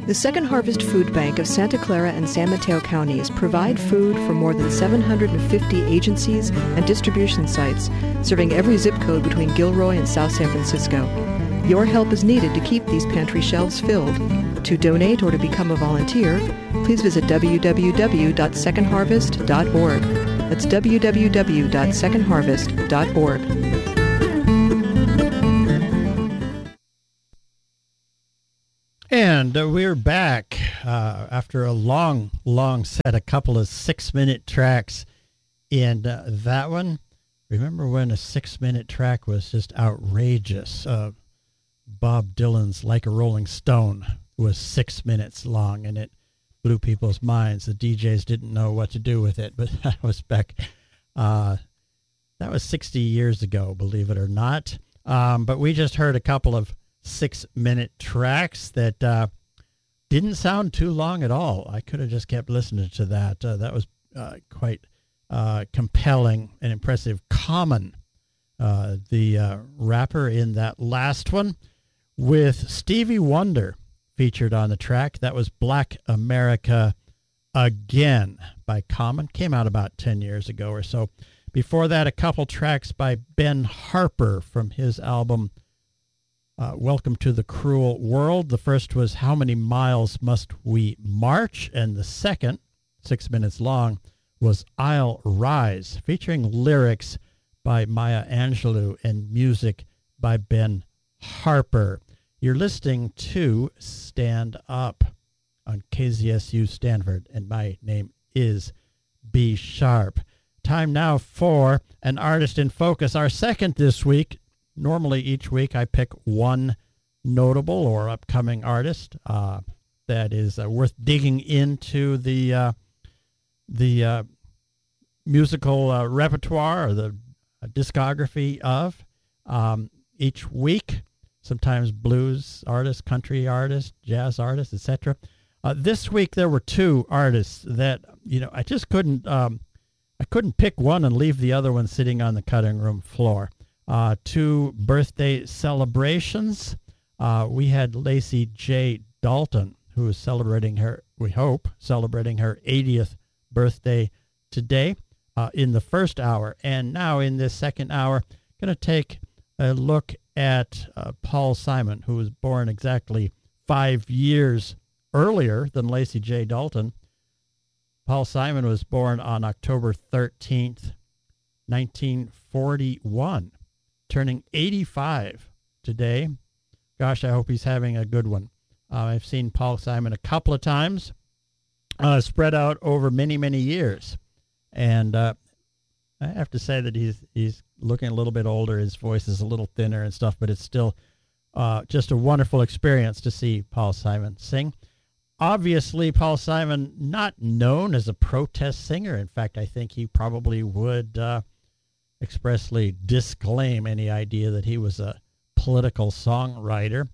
The Second Harvest Food Bank of Santa Clara and San Mateo counties provide food for more than 750 agencies and distribution sites, serving every zip code between Gilroy and South San Francisco. Your help is needed to keep these pantry shelves filled. To donate or to become a volunteer, please visit www.secondharvest.org. That's www.secondharvest.org. And we're back after a long set, a couple of 6-minute tracks. And that one, remember when a 6-minute track was just outrageous? Bob Dylan's Like a Rolling Stone was 6 minutes long, and it blew people's minds. The DJs didn't know what to do with it, but that was back, that was 60 years ago, believe it or not. But we just heard a couple of 6-minute tracks that didn't sound too long at all. I could have just kept listening to that. That was quite compelling and impressive. Common, the rapper in that last one, with Stevie Wonder featured on the track. That was Black America Again by Common. Came out about 10 years ago or so. Before that, a couple tracks by Ben Harper from his album Welcome to the Cruel World. The first was How Many Miles Must We March? And the second, 6 minutes long, was I'll Rise, featuring lyrics by Maya Angelou and music by Ben Harper. You're listening to Stand Up on KZSU Stanford, and my name is B Sharp. Time now for an artist in focus, our second this week. Normally each week I pick one notable or upcoming artist that is worth digging into the musical repertoire or the discography of each week. Sometimes blues artists, country artists, jazz artists, etc. This week there were two artists that I just couldn't pick one and leave the other one sitting on the cutting room floor. Two birthday celebrations. We had Lacey J. Dalton, who is celebrating her 80th birthday today in the first hour. And now in this second hour, going to take a look at Paul Simon, who was born exactly 5 years earlier than Lacey J. Dalton. Paul Simon was born on October 13th, 1941, turning 85 today. Gosh, I hope he's having a good one. I've seen Paul Simon a couple of times, spread out over many, many years. And I have to say that he's looking a little bit older. His voice is a little thinner and stuff, but it's still just a wonderful experience to see Paul Simon sing. Obviously, Paul Simon, not known as a protest singer. In fact, I think he probably would expressly disclaim any idea that he was a political songwriter.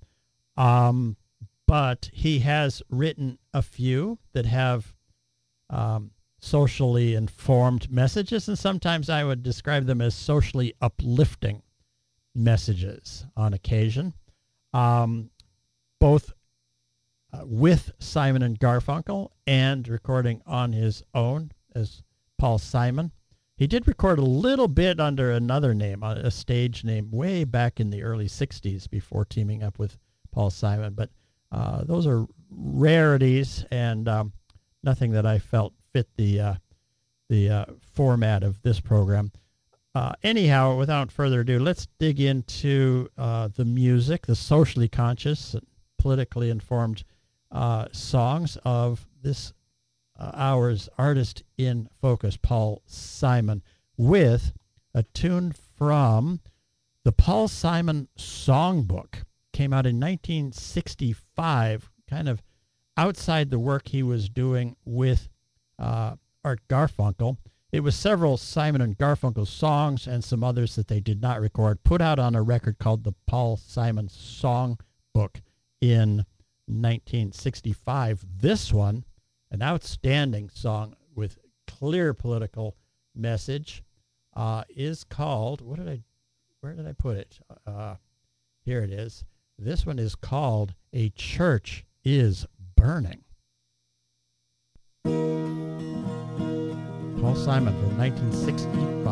But he has written a few that have socially informed messages, and sometimes I would describe them as socially uplifting messages on occasion. Both with Simon and Garfunkel and recording on his own as Paul Simon. He did record a little bit under another name, a stage name, way back in the early 60s before teaming up with Paul Simon. But those are rarities and nothing that I felt fit the format of this program. Anyhow, without further ado, let's dig into the music, the socially conscious, politically informed songs of this hour's artist in focus, Paul Simon, with a tune from the Paul Simon Songbook. Came out in 1965, kind of outside the work he was doing with Art Garfunkel. It was several Simon and Garfunkel songs and some others that they did not record, put out on a record called the Paul Simon Songbook in 1965. This one, an outstanding song with clear political message, is called, where did I put it? Here it is. This one is called A Church is Burning. burning. Paul Simon from 1965.